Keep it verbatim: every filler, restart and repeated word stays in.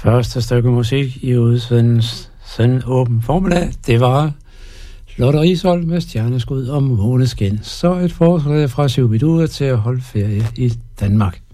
Første stykke musik i udsendelsen Åben Formiddag, det var Lotte Risholm med Stjerneskud og Måneskin. Så et forslag fra Shubidua til at holde ferie i Danmark.